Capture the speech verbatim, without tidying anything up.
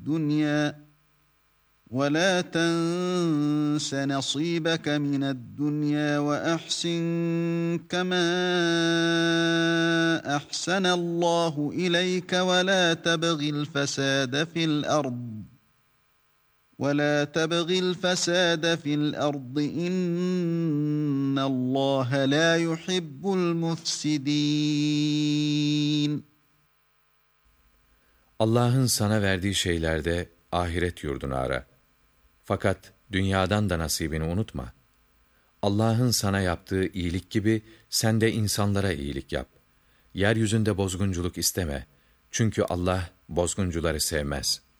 الدنيا ولا تنس نصيبك من الدنيا وأحسن كما أحسن الله إليك ولا تبغ الفساد في الأرض ولا تبغ الفساد في الأرض إن الله لا يحب المفسدين. Allah'ın sana verdiği şeylerde ahiret yurdunu ara. Fakat dünyadan da nasibini unutma. Allah'ın sana yaptığı iyilik gibi sen de insanlara iyilik yap. Yeryüzünde bozgunculuk isteme. Çünkü Allah bozguncuları sevmez.